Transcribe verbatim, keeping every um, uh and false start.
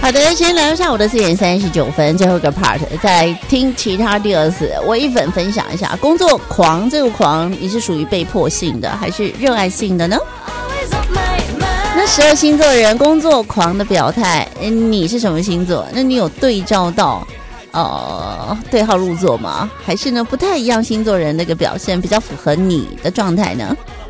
好的，先来到下午的四点三十九分，最后一个 part， 再听其他第二次，我一粉分享一下。工作狂这个狂，你是属于被迫性的还是热爱性的呢？那十二星座人工作狂的表态，你是什么星座？那你有对照到呃对号入座吗？还是呢不太一样星座人那个表现比较符合你的状态呢？